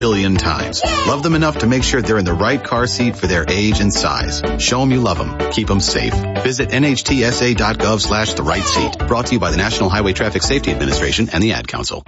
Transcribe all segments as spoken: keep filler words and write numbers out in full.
billion times. Love them enough to make sure they're in the right car seat for their age and size. Show them you love them. Keep them safe. Visit N H T S A dot gov slash the right seat. Brought to you by the National Highway Traffic Safety Administration and the Ad Council.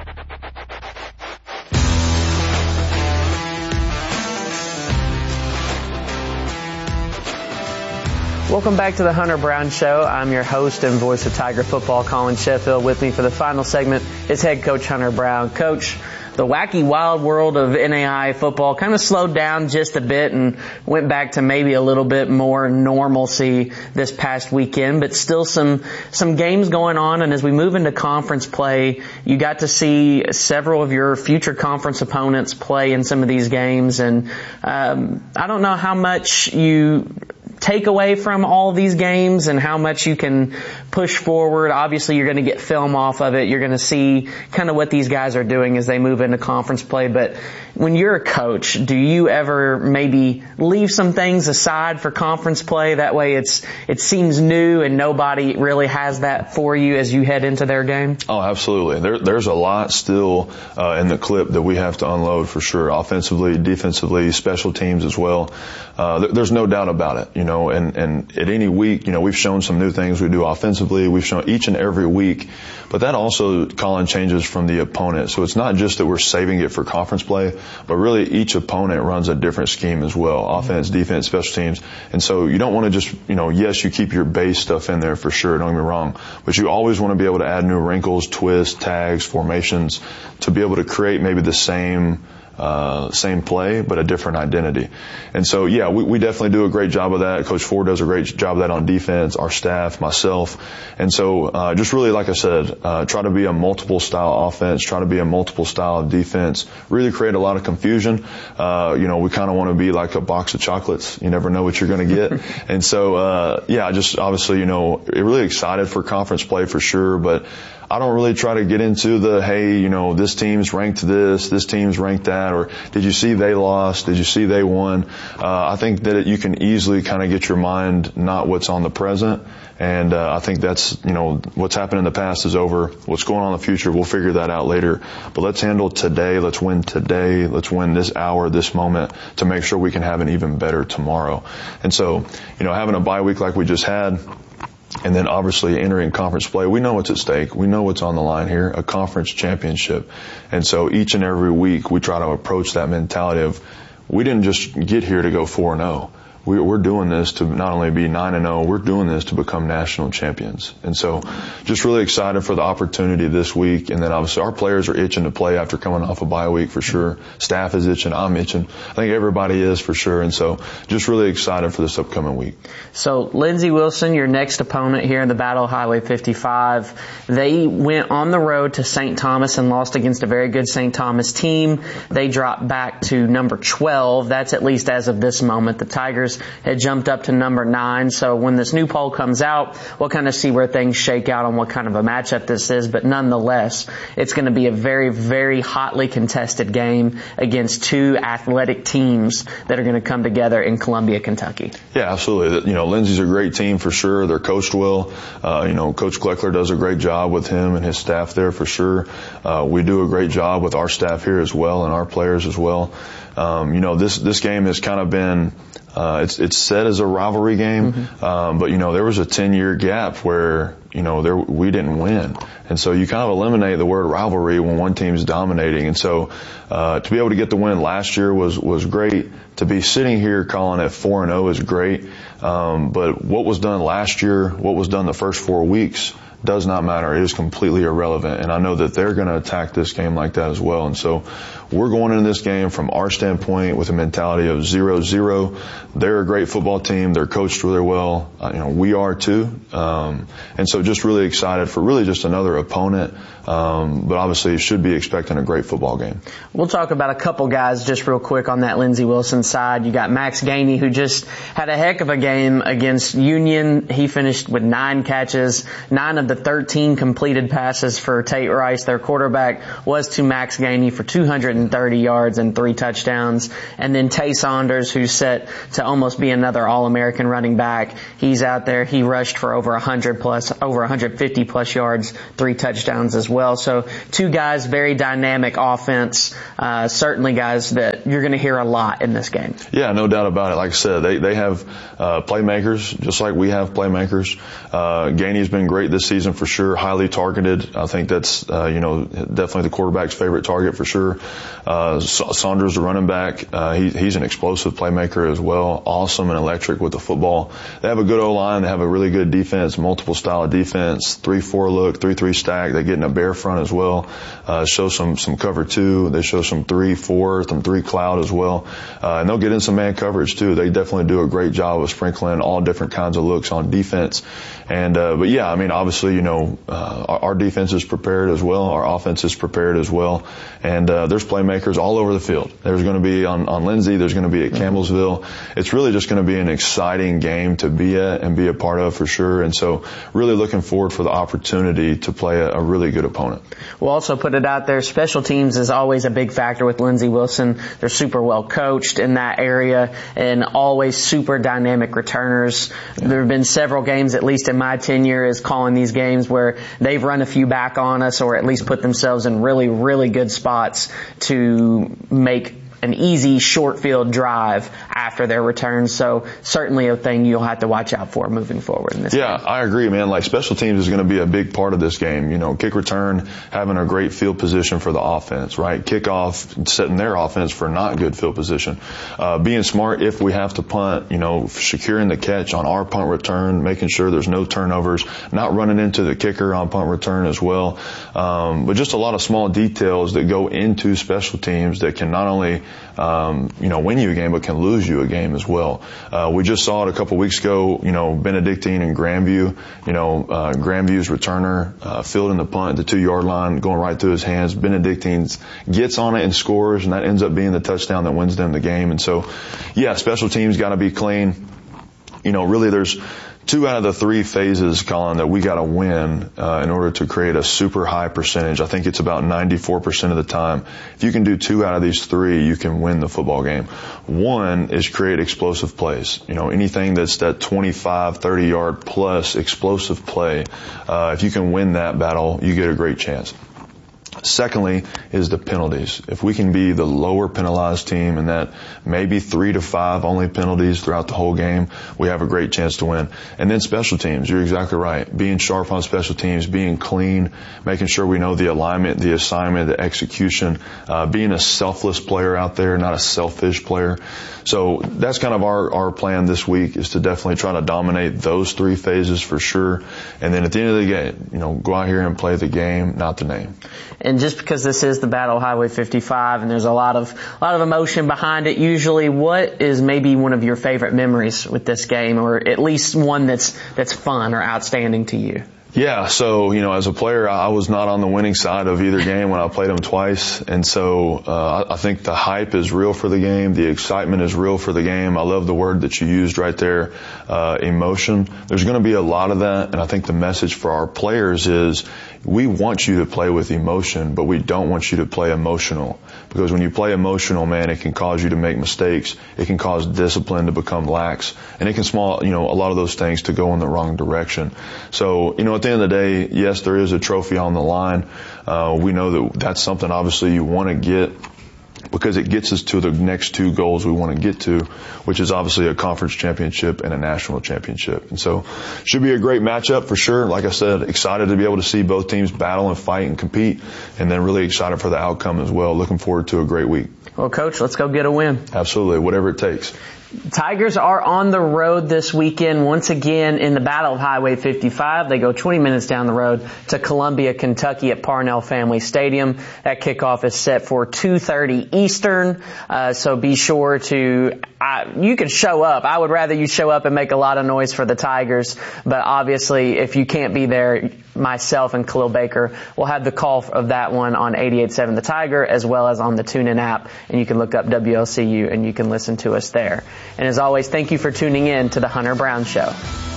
Welcome back to the Hunter Brown Show. I'm your host and voice of Tiger football, Colin Sheffield. With me for the final segment is head coach Hunter Brown. Coach, the wacky wild world of N A I A football kind of slowed down just a bit and went back to maybe a little bit more normalcy this past weekend, but still some some games going on. And as we move into conference play, you got to see several of your future conference opponents play in some of these games. And um, I don't know how much you take away from all of these games and how much you can push forward. Obviously, you're going to get film off of it. You're going to see kind of what these guys are doing as they move into conference play. But when you're a coach, do you ever maybe leave some things aside for conference play? That way it's it seems new and nobody really has that for you as you head into their game? Oh, absolutely. There, there's a lot still uh, in the clip that we have to unload for sure, offensively, defensively, special teams as well. Uh, th- there's no doubt about it, you know, and, and at any week, you know, we've shown some new things we do offensively. We've shown each and every week, but that also, Colin, changes from the opponent. So it's not just that we're saving it for conference play, but really each opponent runs a different scheme as well. Offense, defense, special teams. And so you don't want to just, you know, yes, you keep your base stuff in there for sure, don't get me wrong, but you always want to be able to add new wrinkles, twists, tags, formations to be able to create maybe the same Uh, same play, but a different identity. And so, yeah, we, we definitely do a great job of that. Coach Ford does a great job of that on defense, our staff, myself. And so, uh, just really, like I said, uh, try to be a multiple style offense, try to be a multiple style of defense, really create a lot of confusion. Uh, you know, we kind of want to be like a box of chocolates. You never know what you're going to get. And so, uh, yeah, just obviously, you know, really excited for conference play for sure, but I don't really try to get into the, hey, you know, this team's ranked this, this team's ranked that, or did you see they lost? Did you see they won? Uh, I think that it, you can easily kind of get your mind not what's on the present. And, uh, I think that's, you know, what's happened in the past is over. What's going on in the future, we'll figure that out later. But let's handle today. Let's win today. Let's win this hour, this moment to make sure we can have an even better tomorrow. And so, you know, having a bye week like we just had, and then obviously entering conference play, we know what's at stake. We know what's on the line here, a conference championship. And so each and every week we try to approach that mentality of we didn't just get here to go four and oh. We, we're doing this to not only be nine and oh, we're doing this to become national champions. And so just really excited for the opportunity this week. And then obviously our players are itching to play after coming off a bye week for sure. Staff is itching. I'm itching. I think everybody is for sure. And so just really excited for this upcoming week. So Lindsey Wilson, your next opponent here in the Battle of Highway fifty-five, they went on the road to Saint Thomas and lost against a very good Saint Thomas team. They dropped back to number twelve. That's at least as of this moment. The Tigers had jumped up to number nine. So when this new poll comes out, we'll kind of see where things shake out on what kind of a matchup this is. But nonetheless, it's going to be a very, very hotly contested game against two athletic teams that are going to come together in Columbia, Kentucky. Yeah, absolutely. You know, Lindsey's a great team for sure. They're coached well. Uh, you know, Coach Kleckler does a great job with him and his staff there for sure. Uh, we do a great job with our staff here as well and our players as well. Um, you know, this, this game has kind of been, uh, it's, it's set as a rivalry game. Mm-hmm. Um, but you know, there was a ten year gap where, you know, there, we didn't win. And so you kind of eliminate the word rivalry when one team's dominating. And so, uh, to be able to get the win last year was, was great. To be sitting here calling it four and oh is great. Um, but what was done last year, what was done the first four weeks, does not matter. It is completely irrelevant. And I know that they're going to attack this game like that as well. And so we're going into this game from our standpoint with a mentality of zero zero. They're a great football team. They're coached really well. Uh, you know, we are too. Um, and so just really excited for really just another opponent. Um, but obviously you should be expecting a great football game. We'll talk about a couple guys just real quick on that Lindsey Wilson side. You got Max Gainey, who just had a heck of a game against Union. He finished with nine catches, nine of the thirteen completed passes for Tate Rice. Their quarterback was to Max Gainey for two hundred thirty yards and three touchdowns. And then Tay Saunders, who's set to almost be another All-American running back. He's out there. He rushed for over one hundred plus, over one hundred fifty plus yards, three touchdowns as well. So two guys, very dynamic offense. Uh, certainly guys that you're going to hear a lot in this game. Yeah, no doubt about it. Like I said, they, they have, uh, playmakers, just like we have playmakers. Uh, Gainey's been great this season for sure, highly targeted. I think that's, uh, you know, definitely the quarterback's favorite target for sure. Uh, Saunders, the running back, uh, he, he's an explosive playmaker as well. Awesome and electric with the football. They have a good O-line. They have a really good defense, multiple style of defense, three four look, three three stack. They get in a bear front as well. Uh, show some, some cover two. They show some three four, some three cloud as well. Uh, and they'll get in some man coverage too. They definitely do a great job of sprinkling all different kinds of looks on defense. And, uh, but yeah, I mean, obviously, you know, uh, our, our defense is prepared as well. Our offense is prepared as well. And, uh, there's playmakers all over the field. There's going to be on, on Lindsay. There's going to be at Campbellsville. It's really just going to be an exciting game to be at and be a part of for sure. And so really looking forward for the opportunity to play a, a really good opponent. We'll also put it out there. Special teams is always a big factor with Lindsey Wilson. They're super well coached in that area and always super dynamic returners. Yeah. There have been several games, at least in my tenure as calling these games, where they've run a few back on us or at least put themselves in really, really good spots to make an easy short field drive after their return. So certainly a thing you'll have to watch out for moving forward in this yeah, game. I agree, man. Like special teams is going to be a big part of this game. You know, kick return, having a great field position for the offense, right? Kickoff, setting their offense for not good field position. Uh, being smart if we have to punt, you know, securing the catch on our punt return, making sure there's no turnovers, not running into the kicker on punt return as well. Um, but just a lot of small details that go into special teams that can not only Um, you know, win you a game, but can lose you a game as well. Uh, we just saw it a couple weeks ago, you know, Benedictine and Grandview, you know, uh, Grandview's returner, uh, fielding the punt at the two yard line, going right through his hands. Benedictine's gets on it and scores, and that ends up being the touchdown that wins them the game. And so, yeah, special teams got to be clean. You know, really there's two out of the three phases, Colin, that we got to win uh, in order to create a super high percentage. I think it's about ninety-four percent of the time. If you can do two out of these three, you can win the football game. One is create explosive plays. You know, anything that's that twenty-five, thirty yard plus explosive play, uh, if you can win that battle, you get a great chance. Secondly is the penalties. If we can be the lower penalized team and that maybe three to five only penalties throughout the whole game, we have a great chance to win. And then special teams, you're exactly right. Being sharp on special teams, being clean, making sure we know the alignment, the assignment, the execution, uh, being a selfless player out there, not a selfish player. So that's kind of our, our plan this week, is to definitely try to dominate those three phases for sure. And then at the end of the game, you know, go out here and play the game, not the name. And just because this is the Battle Highway fifty-five and there's a lot of, a lot of emotion behind it usually, what is maybe one of your favorite memories with this game, or at least one that's, that's fun or outstanding to you? Yeah, so, you know, as a player, I was not on the winning side of either game when I played them twice. And so, uh, I think the hype is real for the game. The excitement is real for the game. I love the word that you used right there, uh, emotion. There's going to be a lot of that. And I think the message for our players is we want you to play with emotion, but we don't want you to play emotional. Because when you play emotional, man, it can cause you to make mistakes. It can cause discipline to become lax. And it can small, you know, a lot of those things to go in the wrong direction. So, you know, at the end of the day, yes, there is a trophy on the line. Uh, we know that that's something obviously you want to get, because it gets us to the next two goals we want to get to, which is obviously a conference championship and a national championship. And so should be a great matchup for sure. Like I said, excited to be able to see both teams battle and fight and compete, and then really excited for the outcome as well. Looking forward to a great week. Well, Coach, let's go get a win. Absolutely, whatever it takes. Tigers are on the road this weekend once again in the Battle of Highway fifty-five. They go twenty minutes down the road to Columbia, Kentucky at Parnell Family Stadium. That kickoff is set for two thirty Eastern. Uh, so be sure to, uh, you can show up. I would rather you show up and make a lot of noise for the Tigers. But obviously, if you can't be there, myself and Khalil Baker will have the call of that one on eighty-eight point seven The Tiger, as well as on the TuneIn app. And you can look up W L C U and you can listen to us there. And as always, thank you for tuning in to the Hunter Brown Show.